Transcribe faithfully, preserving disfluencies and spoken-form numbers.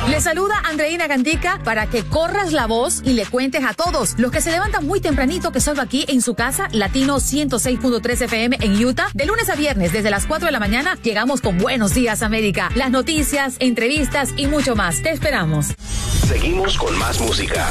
Le saluda Andreina Gandica para que corras la voz y le cuentes a todos los que se levantan muy tempranito que salgo aquí en su casa, Latino ciento seis punto tres F M en Utah. De lunes a viernes, desde las cuatro de la mañana, llegamos con Buenos Días América. Las noticias, entrevistas y mucho más. Te esperamos. Seguimos con más música.